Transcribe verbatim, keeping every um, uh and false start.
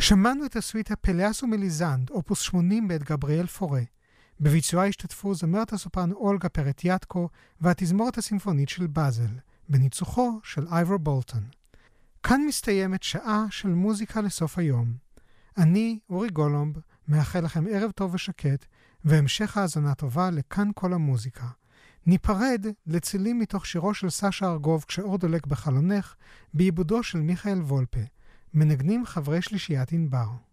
שמענו את הסוויטה פלאס ומיליזנד, אופוס שמונים בית גבריאל פורה. בביצועה השתתפו זמרת הסופרנו אולגה פרטיאטקו והתזמורת הסימפונית של באזל, בניצוחו של אייבור בולטון. כאן מסתיימת שעה של מוזיקה לסוף היום. אני, אורי גולומב, מאחל לכם ערב טוב ושקט, והמשך האזנה טובה לכאן כל המוזיקה. ניפרד לצילים מתוך שירו של סשה ארגוב כשאור דולק בחלונך, בעיבודו של מיכאל וולפה. מנגנים חברי שלישיית ענבר.